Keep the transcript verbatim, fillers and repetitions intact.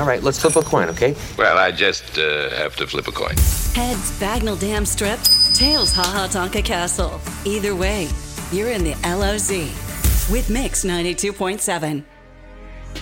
All right, let's flip a coin, okay? Well, I just uh, have to flip a coin. Heads Bagnall Dam Strip, tails Ha Ha Tonka Castle. Either way, you're in the L O Z with Mix ninety-two point seven.